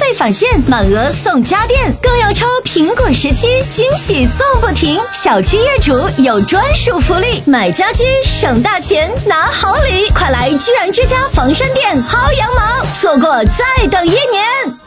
返现，满额送家电，更要抽苹果17，惊喜送不停。小区业主有专属福利，买家居省大钱拿好礼，快来居然之家房山店薅羊毛，错过再等1年。